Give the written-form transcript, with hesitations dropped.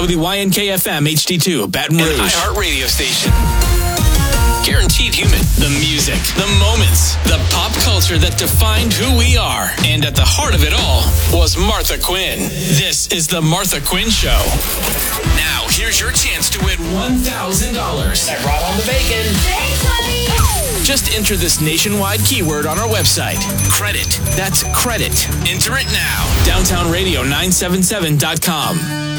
WYNK-FM HD2, Baton Rouge. An iHeart radio station. Guaranteed human. The music, the moments, the pop culture that defined who we are. And at the heart of it all was Martha Quinn. This is The Martha Quinn Show. Now, here's your chance to win $1,000. I brought on the bacon. Thanks, honey. Just enter this nationwide keyword on our website. Credit. That's credit. Enter it now. DowntownRadio977.com.